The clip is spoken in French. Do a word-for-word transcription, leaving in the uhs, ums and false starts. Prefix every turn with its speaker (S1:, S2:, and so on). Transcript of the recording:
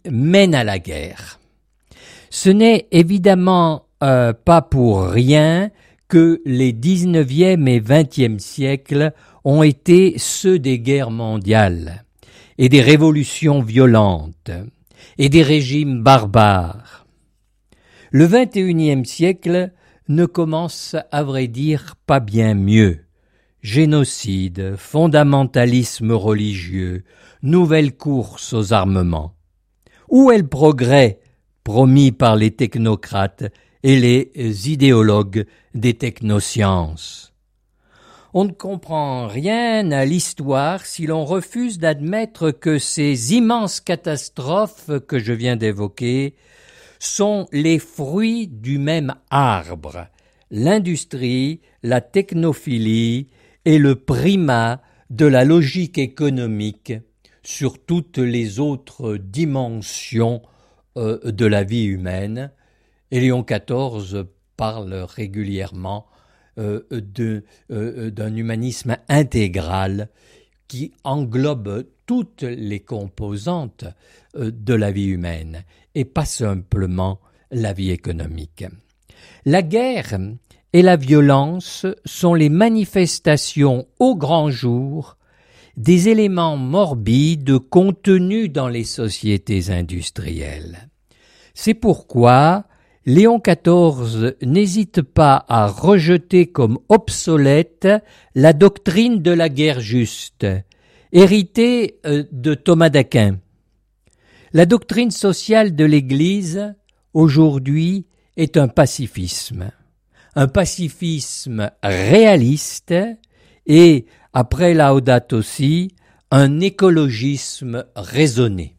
S1: mène à la guerre. Ce n'est évidemment euh, pas pour rien que les dix-neuvième et vingtième siècles ont été ceux des guerres mondiales et des révolutions violentes et des régimes barbares. Le vingt et unième siècle ne commence à vrai dire pas bien mieux. Génocide, fondamentalisme religieux, nouvelle course aux armements. Où est le progrès promis par les technocrates et les idéologues des technosciences? On ne comprend rien à l'histoire si l'on refuse d'admettre que ces immenses catastrophes que je viens d'évoquer sont les fruits du même arbre, l'industrie, la technophilie et le primat de la logique économique sur toutes les autres dimensions euh, de la vie humaine. Et Léon quatorze parle régulièrement euh, de, euh, d'un humanisme intégral qui englobe toutes les composantes euh, de la vie humaine et pas simplement la vie économique. La guerre et la violence sont les manifestations au grand jour des éléments morbides contenus dans les sociétés industrielles. C'est pourquoi Léon quatorze n'hésite pas à rejeter comme obsolète la doctrine de la guerre juste, héritée de Thomas d'Aquin. La doctrine sociale de l'Église, aujourd'hui, est un pacifisme. Un pacifisme réaliste et, après Laudato Si, un écologisme raisonné.